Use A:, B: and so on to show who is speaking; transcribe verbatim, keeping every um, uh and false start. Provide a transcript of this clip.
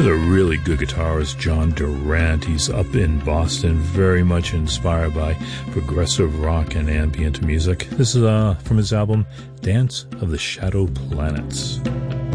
A: A really good guitarist, John Durant. He's up in Boston, very much inspired by progressive rock and ambient music. This is uh, from his album Dance of the Shadow Planets.